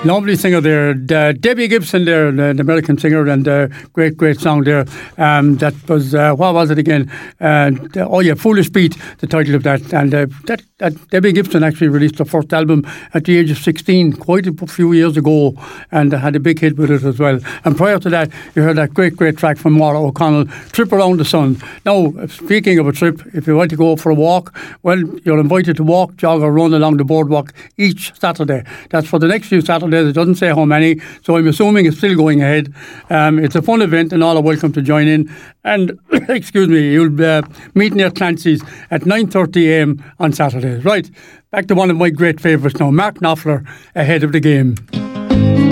Lovely singer there, Debbie Gibson there, the American singer, and great song there. That was, what was it again? Foolish Beat, the title of that. And that Debbie Gibson actually released her first album at the age of 16, quite a few years ago, and had a big hit with it as well. And prior to that, you heard that great track from Maura O'Connell, Trip Around the Sun. Now, speaking of a trip, if you want to go for a walk, well, you're invited to walk, jog or run along the boardwalk each Saturday. That's for the next few Saturdays. It doesn't say how many, so I'm assuming it's still going ahead. It's a fun event and all are welcome to join in. And, excuse me, you'll meet near Clancy's at 9:30am on Saturdays. Right, back to one of my great favourites now, Mark Knopfler, ahead of the game.